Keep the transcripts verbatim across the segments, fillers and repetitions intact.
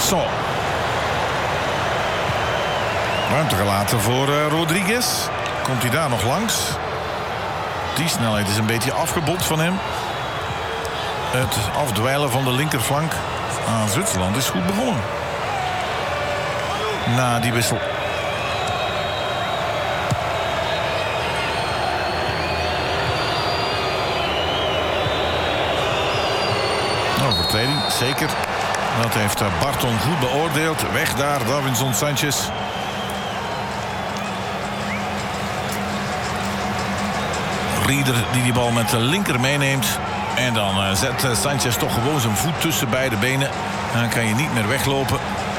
Zo. Ruimte gelaten voor uh, Rodriguez. Komt hij daar nog langs? Die snelheid is een beetje afgebot van hem. Het afdwijlen van de linkerflank aan Zwitserland is goed begonnen. Na die wissel. Overtreding, zeker. Dat heeft Barton goed beoordeeld. Weg daar, Davinson Sanchez. Rieder die die bal met de linker meeneemt. En dan uh, zet Sanchez toch gewoon zijn voet tussen beide benen. En dan kan je niet meer weglopen.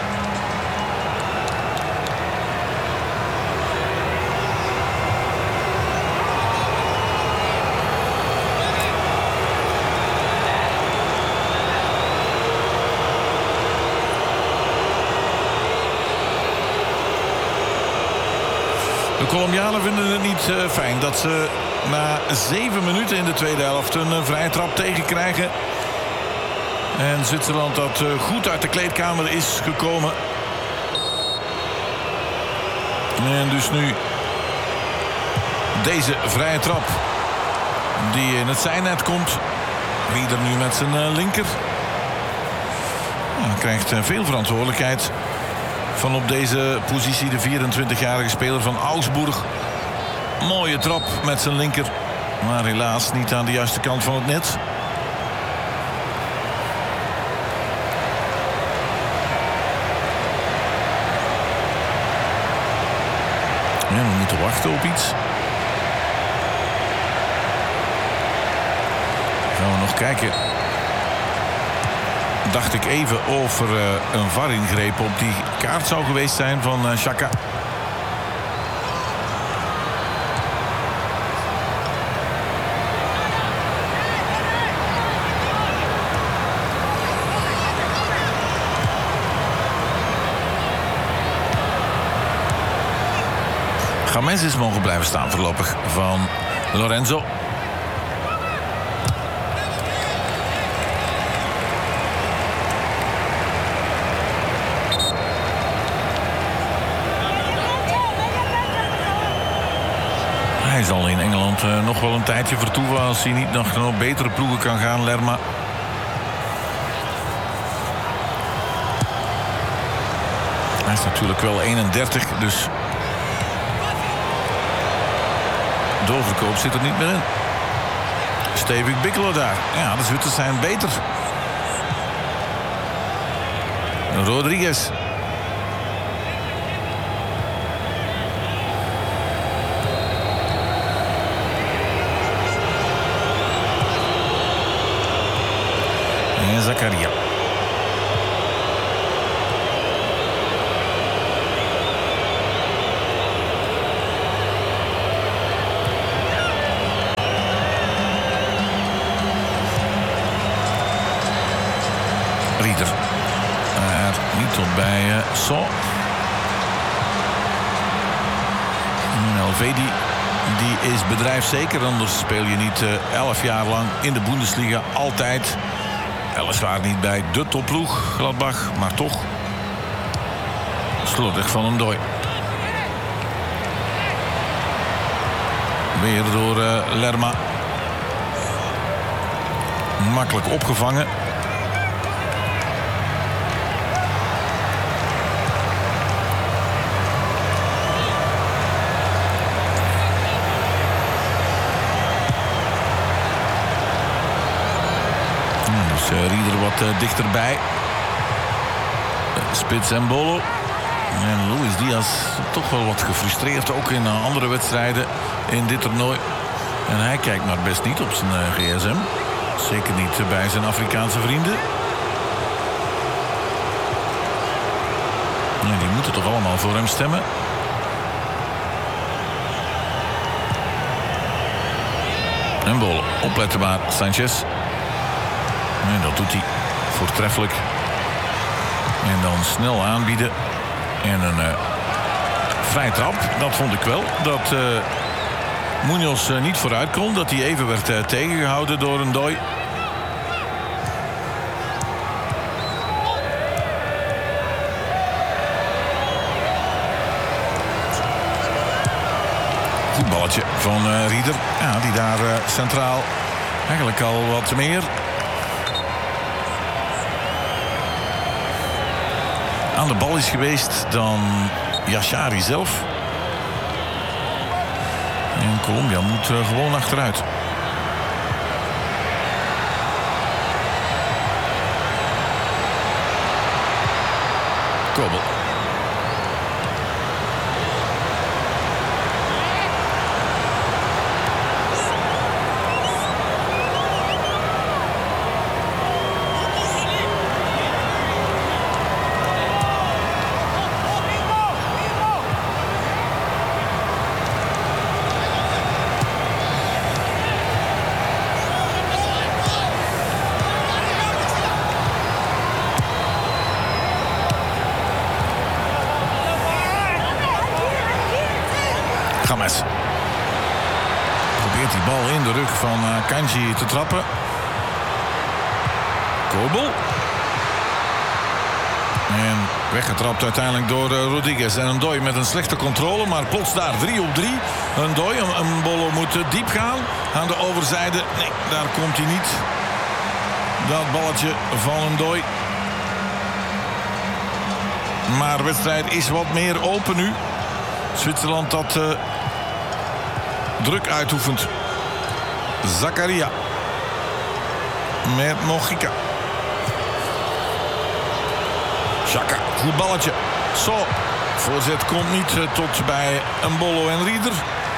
De Colombianen vinden het niet uh, fijn dat ze na zeven minuten in de tweede helft een uh, vrije trap tegenkrijgen. En Zwitserland dat uh, goed uit de kleedkamer is gekomen. En dus nu deze vrije trap die in het zijnet komt. Rieder nu met zijn uh, linker. Hij krijgt uh, veel verantwoordelijkheid van op deze positie de vierentwintigjarige speler van Augsburg. Mooie trap met zijn linker. Maar helaas niet aan de juiste kant van het net. Ja, we moeten wachten op iets. Gaan we nog kijken. Dacht ik even of er uh, een V A R-ingreep op die kaart zou geweest zijn van uh, Xhaka. Games is mogen blijven staan voorlopig van Lorenzo. Hij zal in Engeland uh, nog wel een tijdje vertoeven als hij niet nog, nog betere ploegen kan gaan, Lerma. Hij is natuurlijk wel eenendertig, dus doorverkoop zit er niet meer in. Stevig Bikkelen daar. Ja, de Zwitsers zijn beter. Rodriguez. En Zakaria. Rieder. Er niet tot bij uh, So. Elvedi die is bedrijfszeker. Anders speel je niet uh, elf jaar lang in de Bundesliga. Altijd. Weliswaar niet bij de topploeg, Gladbach. Maar toch. Slordig van een dooi. Weer door uh, Lerma. Makkelijk opgevangen. Dus uh, Rieder wat uh, dichterbij. Uh, Spits en Bolo. En Luis Diaz toch wel wat gefrustreerd. Ook in uh, andere wedstrijden in dit toernooi. En hij kijkt maar best niet op zijn uh, gsm. Zeker niet uh, bij zijn Afrikaanse vrienden. Nee, die moeten toch allemaal voor hem stemmen. En Bolo. Opletten maar, Sanchez. En dat doet hij voortreffelijk. En dan snel aanbieden. En een uh, vrij trap. Dat vond ik wel. Dat uh, Munoz uh, niet vooruit kon. Dat hij even werd uh, tegengehouden door een dooi. Goed balletje van uh, Rieder. Ja, die daar uh, centraal eigenlijk al wat meer aan de bal is geweest dan Yashari zelf. En Colombia moet uh, gewoon achteruit. Kobel. Games. Probeert die bal in de rug van uh, Kanji te trappen. Kobel. En weggetrapt uiteindelijk door uh, Rodriguez. En Ndoye met een slechte controle, maar plots daar drie op drie. Ndoye, een, een bolo moet uh, diep gaan. Aan de overzijde, nee, daar komt hij niet. Dat balletje van Ndoye. Maar de wedstrijd is wat meer open nu. Zwitserland dat uh, druk uitoefent. Zakaria. Met Mojica. Xhaka, goed balletje. Zo, voorzet komt niet uh, tot bij Embolo en Rieder.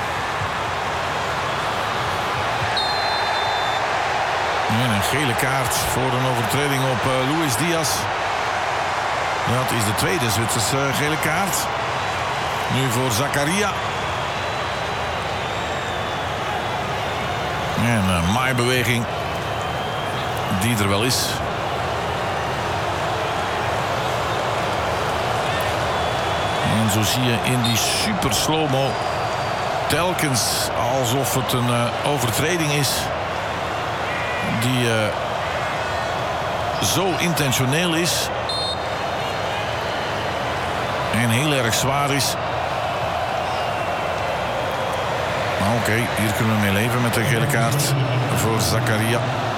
En een gele kaart voor een overtreding op uh, Luis Diaz. Dat is de tweede Zwitserse uh, gele kaart. Nu voor Zakaria. En een maaibeweging die er wel is. En zo zie je in die super slow-mo telkens alsof het een uh, overtreding is die uh, zo intentioneel is en heel erg zwaar is. Maar oké, okay, hier kunnen we mee leven met de gele kaart voor Zakaria.